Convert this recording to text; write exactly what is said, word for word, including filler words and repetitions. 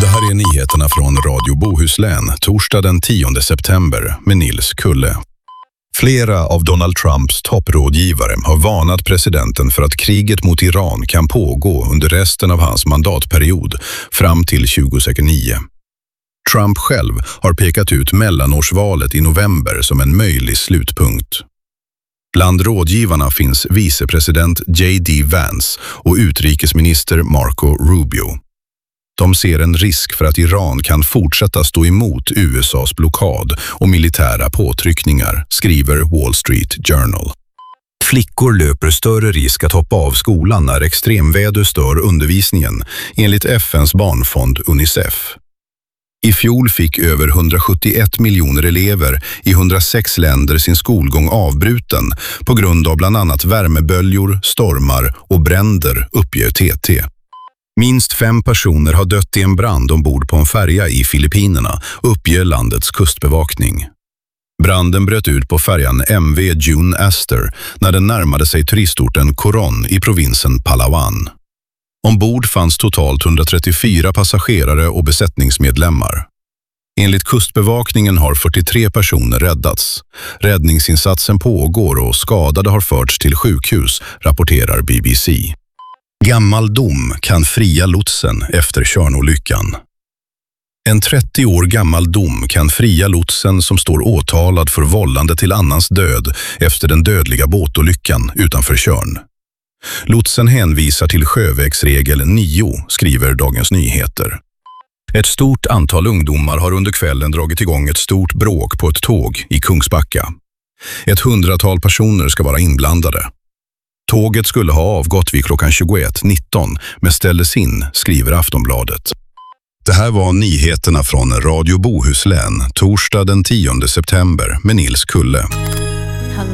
Det här är nyheterna från Radio Bohuslän, torsdag den tionde september med Nils Kulle. Flera av Donald Trumps topprådgivare har varnat presidenten för att kriget mot Iran kan pågå under resten av hans mandatperiod fram till tjugohundranio. Trump själv har pekat ut mellanårsvalet i november som en möjlig slutpunkt. Bland rådgivarna finns vicepresident J D Vance och utrikesminister Marco Rubio. De ser en risk för att Iran kan fortsätta stå emot U S A:s blockad och militära påtryckningar, skriver Wall Street Journal. Flickor löper större risk att hoppa av skolan när extremväder stör undervisningen, enligt F N:s barnfond Unicef. I fjol fick över hundrasjuttioett miljoner elever i hundrasex länder sin skolgång avbruten på grund av bland annat värmeböljor, stormar och bränder, uppger T T. Minst fem personer har dött i en brand ombord på en färja i Filippinerna, uppger landets kustbevakning. Branden bröt ut på färjan M V June Aster när den närmade sig turistorten Coron i provinsen Palawan. Ombord fanns totalt hundratrettiofyra passagerare och besättningsmedlemmar. Enligt kustbevakningen har fyrtiotre personer räddats. Räddningsinsatsen pågår och skadade har förts till sjukhus, rapporterar B B C. Gammal dom kan fria lotsen efter Tjörnolyckan. En trettio år gammal dom kan fria lotsen som står åtalad för vållande till annans död efter den dödliga båtolyckan utanför Tjörn. Lotsen hänvisar till sjövägsregel nio, skriver Dagens Nyheter. Ett stort antal ungdomar har under kvällen dragit igång ett stort bråk på ett tåg i Kungsbacka. Ett hundratal personer ska vara inblandade. Tåget skulle ha avgått vid klockan tjugoett nitton men ställdes in, skriver Aftonbladet. Det här var nyheterna från Radio Bohuslän, torsdag den tionde september med Nils Kulle.